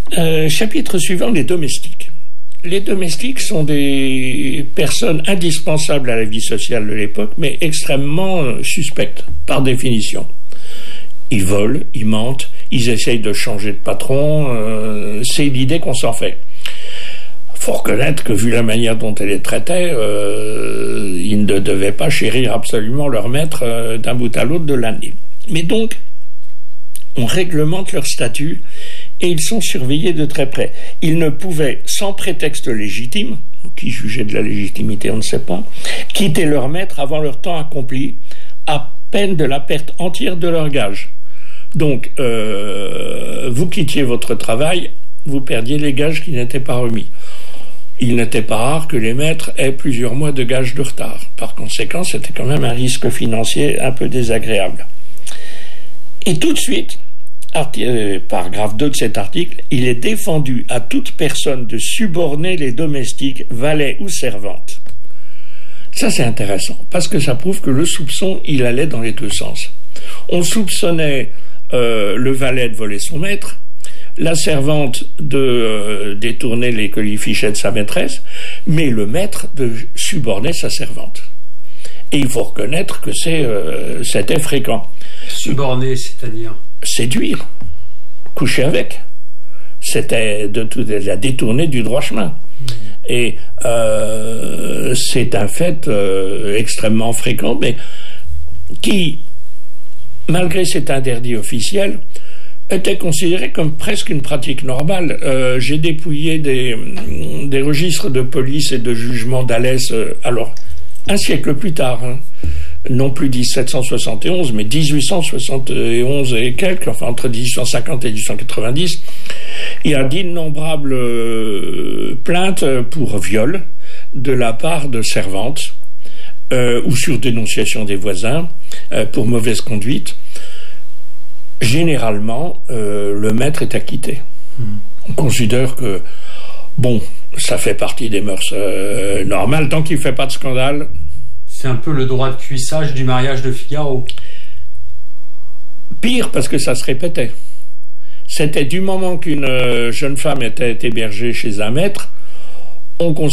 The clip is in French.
Chapitre suivant, les domestiques. Les domestiques sont des personnes indispensables à la vie sociale de l'époque, mais extrêmement suspectes, par définition. Ils volent, ils mentent, ils essayent de changer de patron, c'est l'idée qu'on s'en fait. Faut reconnaître que, vu la manière dont elle les traitait, ils ne devaient pas chérir absolument leur maître d'un bout à l'autre de l'année. Mais donc, on réglemente leur statut et ils sont surveillés de très près. Ils ne pouvaient, sans prétexte légitime, qui jugeait de la légitimité, on ne sait pas, quitter leur maître avant leur temps accompli, à peine de la perte entière de leur gage. Donc, vous quittiez votre travail, vous perdiez les gages qui n'étaient pas remis. Il n'était pas rare que les maîtres aient plusieurs mois de gages de retard. Par conséquent, c'était quand même un risque financier un peu désagréable. Et tout de suite, paragraphe 2 de cet article, il est défendu à toute personne de suborner les domestiques, valets ou servantes. Ça, c'est intéressant, parce que ça prouve que le soupçon, il allait dans les deux sens. On soupçonnait le valet de voler son maître, la servante de détourner les colifichets de sa maîtresse, mais le maître de suborner sa servante. Et il faut reconnaître que c'était fréquent. Suborner, c'est-à-dire séduire, coucher avec. C'était de la détourner du droit chemin. Et c'est un fait extrêmement fréquent, mais qui, malgré cet interdit officiel, était considéré comme presque une pratique normale. J'ai dépouillé des registres de police et de jugement d'Alès, alors un siècle plus tard, non plus 1771, mais 1871 et quelques, enfin entre 1850 et 1890, il y a d'innombrables plaintes pour viol de la part de servantes ou sur dénonciation des voisins pour mauvaise conduite. Généralement, le maître est acquitté. On considère que, bon, ça fait partie des mœurs normales, tant qu'il ne fait pas de scandale. C'est un peu le droit de cuissage du mariage de Figaro. Pire, parce que ça se répétait. C'était du moment qu'une jeune femme était hébergée chez un maître, on